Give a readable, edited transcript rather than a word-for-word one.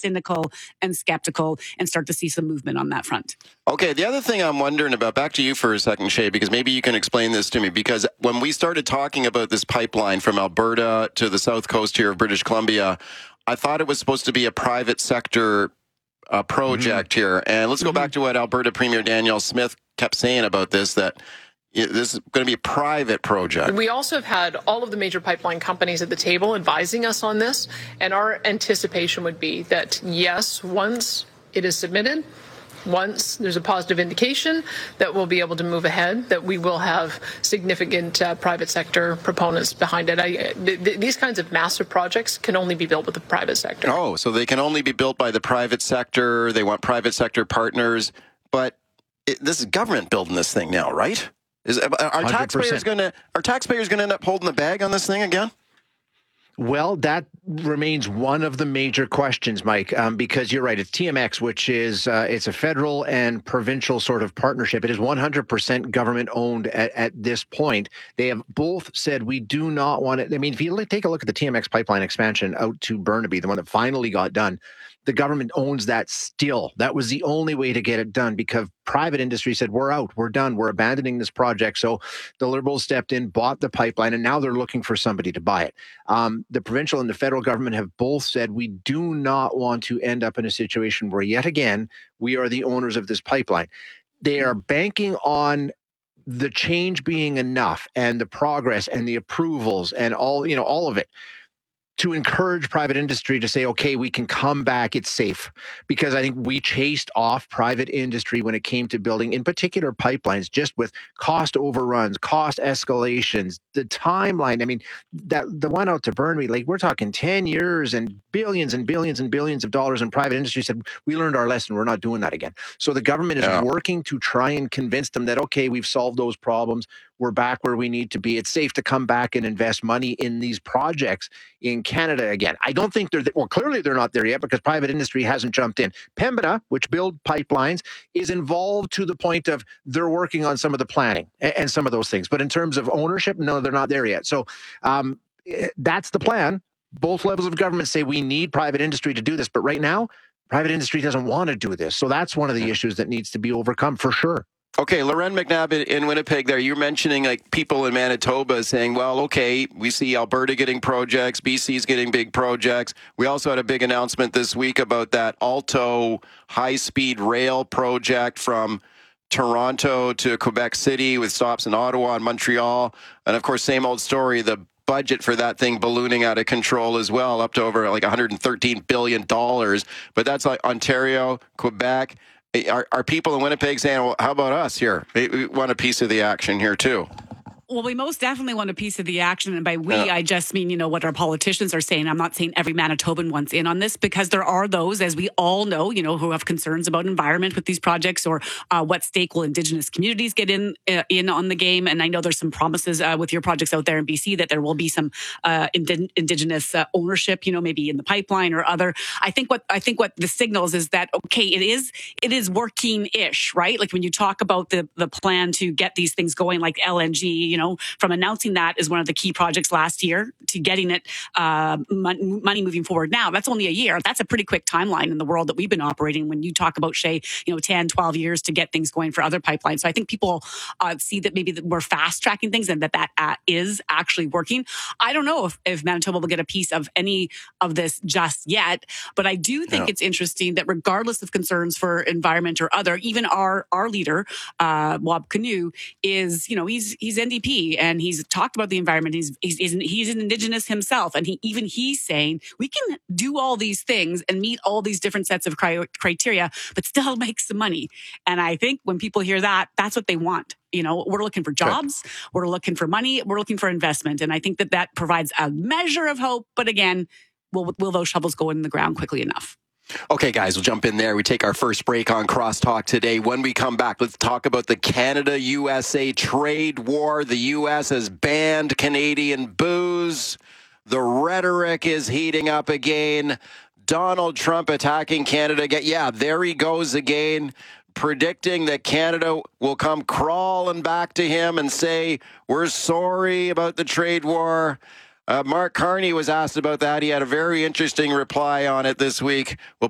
cynical and skeptical and start to see some movement on that front. Okay, the other thing I'm wondering about, back to you for a second, Shay, because maybe you can explain this to me, because when we started talking about this pipeline from Alberta to the south coast here of British Columbia, I thought it was supposed to be a private sector project here. And let's go back to what Alberta Premier Danielle Smith kept saying about this, that this is going to be a private project. We also have had all of the major pipeline companies at the table advising us on this, and our anticipation would be that, yes, once it is submitted, once there's a positive indication that we'll be able to move ahead, that we will have significant private sector proponents behind it. These kinds of massive projects can only be built with the private sector. Oh, so they can only be built by the private sector. They want private sector partners. But this is government building this thing now, right? Are taxpayers going to end up holding the bag on this thing again? Well, that remains one of the major questions, Mike, because you're right. It's TMX, which is it's a federal and provincial sort of partnership. It is 100% government owned at this point. They have both said we do not want it. I mean, if you take a look at the TMX pipeline expansion out to Burnaby, the one that finally got done, the government owns that still. That was the only way to get it done, because private industry said, we're out, we're done, we're abandoning this project. So the Liberals stepped in, bought the pipeline, and now they're looking for somebody to buy it. The provincial and the federal government have both said we do not want to end up in a situation where, yet again, we are the owners of this pipeline. They are banking on the change being enough and the progress and the approvals and all of it, to encourage private industry to say, okay, we can come back, it's safe. Because I think we chased off private industry when it came to building, in particular, pipelines, just with cost overruns, cost escalations, the timeline. I mean, the one out to Burnaby, like, we're talking 10 years and billions and billions and billions of dollars, and private industry said, we learned our lesson, we're not doing that again. So the government is working to try and convince them that, okay, we've solved those problems, we're back where we need to be. It's safe to come back and invest money in these projects in Canada again. I don't think clearly they're not there yet, because private industry hasn't jumped in. Pembina, which build pipelines, is involved to the point of they're working on some of the planning and some of those things. But in terms of ownership, no, they're not there yet. So that's the plan. Both levels of government say we need private industry to do this. But right now, private industry doesn't want to do this. So that's one of the issues that needs to be overcome for sure. Okay, Loren McNabb in Winnipeg there, you're mentioning like people in Manitoba saying, well, okay, we see Alberta getting projects, BC's getting big projects. We also had a big announcement this week about that Alto high-speed rail project from Toronto to Quebec City with stops in Ottawa and Montreal. And of course, same old story, the budget for that thing ballooning out of control as well, up to over like $113 billion. But that's like Ontario, Quebec. Are people in Winnipeg saying, well, how about us here? We want a piece of the action here too? Well, we most definitely want a piece of the action. And by we, I just mean, what our politicians are saying. I'm not saying every Manitoban wants in on this, because there are those, as we all know, who have concerns about environment with these projects, or what stake will Indigenous communities get in on the game. And I know there's some promises with your projects out there in BC that there will be some Indigenous ownership, maybe in the pipeline or other. I think what the signals is that, okay, it is working-ish, right? Like when you talk about the plan to get these things going, like LNG, from announcing that as one of the key projects last year to getting it money moving forward now, that's only a year. That's a pretty quick timeline in the world that we've been operating. When you talk about, Shay, 10, 12 years to get things going for other pipelines. So I think people see that maybe that we're fast tracking things and that is actually working. I don't know if Manitoba will get a piece of any of this just yet, but I do think it's interesting that regardless of concerns for environment or other, even our leader, Wab Kinew, is, he's NDP. And he's talked about the environment. He's an Indigenous himself. And he's saying we can do all these things and meet all these different sets of criteria, but still make some money. And I think when people hear that, that's what they want. We're looking for jobs. We're looking for money. We're looking for investment. And I think that provides a measure of hope. But again, will those shovels go in the ground quickly enough? Okay, guys, we'll jump in there. We take our first break on Crosstalk today. When we come back, let's talk about the Canada-USA trade war. The U.S. has banned Canadian booze. The rhetoric is heating up again. Donald Trump attacking Canada again. Yeah, there he goes again, predicting that Canada will come crawling back to him and say, we're sorry about the trade war. Mark Carney was asked about that. He had a very interesting reply on it this week. We'll